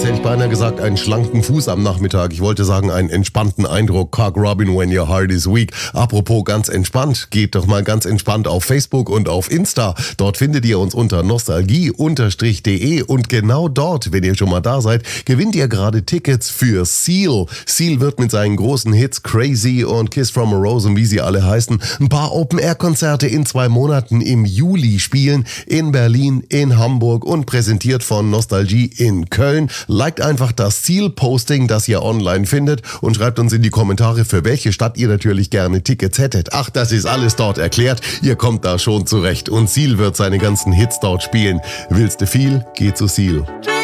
Jetzt hätte ich beinahe gesagt, einen schlanken Fuß am Nachmittag. Ich wollte sagen, einen entspannten Eindruck. Cock Robin when your heart is weak. Apropos ganz entspannt, geht doch mal ganz entspannt auf Facebook und auf Insta. Dort findet ihr uns unter nostalgie_de und genau dort, wenn ihr schon mal da seid, gewinnt ihr gerade Tickets für Seal. Seal wird mit seinen großen Hits Crazy und Kiss from a Rose und wie sie alle heißen, ein paar Open-Air-Konzerte in 2 Monaten im Juli spielen. In Berlin, in Hamburg und präsentiert von Nostalgie in Köln. Liked einfach das Seal-Posting, das ihr online findet und schreibt uns in die Kommentare, für welche Stadt ihr natürlich gerne Tickets hättet. Ach, das ist alles dort erklärt. Ihr kommt da schon zurecht und Seal wird seine ganzen Hits dort spielen. Willst du viel? Geh zu Seal.